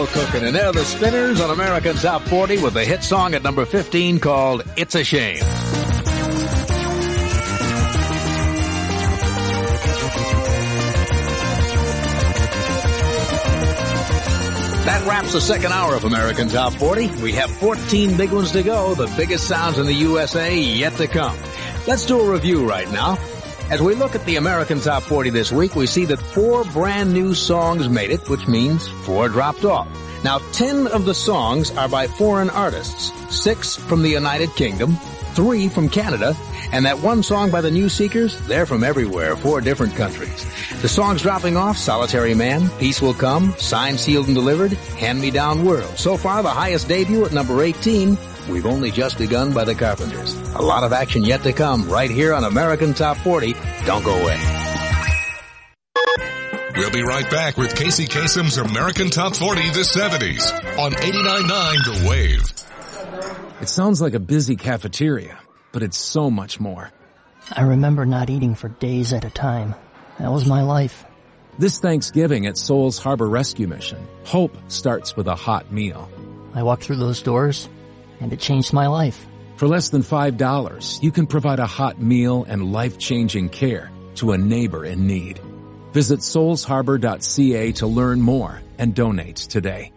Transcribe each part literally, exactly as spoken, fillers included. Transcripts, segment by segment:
still cooking, and they're the Spinners on American Top forty with the hit song at number fifteen called It's a Shame. That wraps the second hour of American Top forty. We have fourteen big ones to go, the biggest sounds in the U S A yet to come. Let's do a review right now. As we look at the American Top forty this week, we see that four brand new songs made it, which means four dropped off. Now, ten of the songs are by foreign artists, six from the United Kingdom, three from Canada, and that one song by the New Seekers, they're from everywhere, four different countries. The songs dropping off, Solitary Man, Peace Will Come, Signed, Sealed, and Delivered, Hand Me Down World. So far, the highest debut at number eighteen, We've Only Just Begun by the Carpenters. A lot of action yet to come right here on American Top forty. Don't go away. We'll be right back with Casey Kasem's American Top forty, the seventies on eighty-nine point nine The Wave. It sounds like a busy cafeteria, but it's so much more. I remember not eating for days at a time. That was my life. This Thanksgiving at Souls Harbor Rescue Mission, hope starts with a hot meal. I walked through those doors, and it changed my life. For less than five dollars, you can provide a hot meal and life-changing care to a neighbor in need. Visit souls harbor dot c a to learn more and donate today.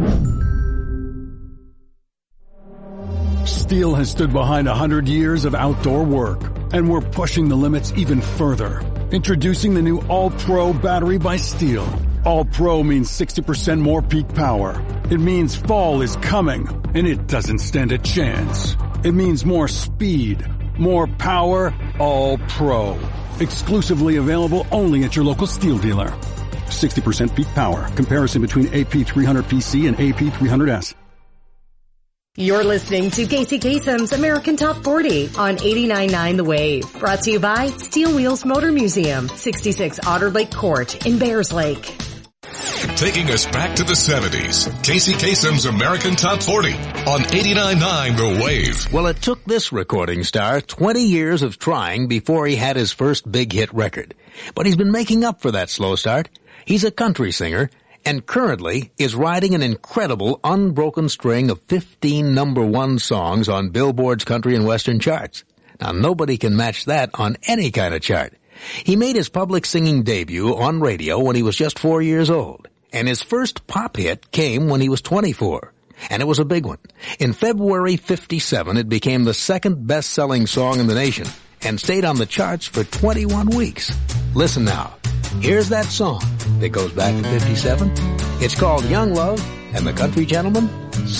Steel has stood behind one hundred years of outdoor work, and we're pushing the limits even further. Introducing the new All-Pro battery by Steel. All-Pro means sixty percent more peak power. It means fall is coming, and it doesn't stand a chance. It means more speed, more power, All-Pro. Exclusively available only at your local Steel dealer. sixty percent peak power. Comparison between A P three hundred P C and A P three hundred S. You're listening to Casey Kasem's American Top forty on eighty-nine point nine The Wave. Brought to you by Steel Wheels Motor Museum, sixty-six Otter Lake Court in Bears Lake. Taking us back to the seventies, Casey Kasem's American Top forty on eighty-nine point nine The Wave. Well, it took this recording star twenty years of trying before he had his first big hit record. But he's been making up for that slow start. He's a country singer, and currently is riding an incredible unbroken string of fifteen number one songs on Billboard's country and western charts. Now, nobody can match that on any kind of chart. He made his public singing debut on radio when he was just four years old, and his first pop hit came when he was twenty-four, and it was a big one. In February fifty-seven, it became the second best-selling song in the nation and stayed on the charts for twenty-one weeks. Listen now. Here's that song that goes back to fifty-seven. It's called Young Love, and the country gentleman